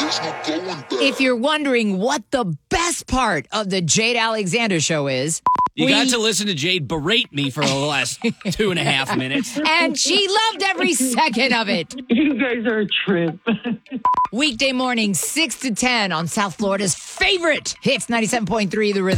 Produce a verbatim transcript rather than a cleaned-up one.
If you're wondering what the best part of the Jade Alexander Show is, you we... got to listen to Jade berate me for the last two and a half minutes. And she loved every second of it. You guys are a trip. Weekday morning, six to ten on South Florida's favorite hits, ninety-seven point three The Rhythm.